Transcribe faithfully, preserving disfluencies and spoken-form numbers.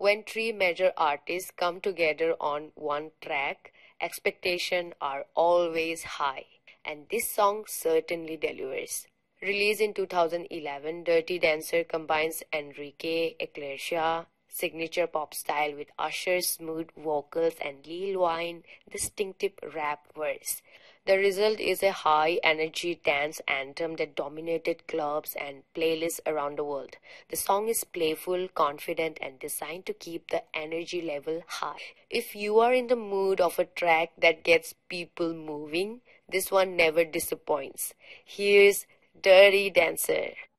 When three major artists come together on one track, expectations are always high, and this song certainly delivers. Released in two thousand eleven, Dirty Dancer combines Enrique Iglesias' signature pop style with Usher's smooth vocals and Lil Wayne's distinctive rap verse. The result is a high-energy dance anthem that dominated clubs and playlists around the world. The song is playful, confident, and designed to keep the energy level high. If you are in the mood of a track that gets people moving, this one never disappoints. Here's Dirty Dancer.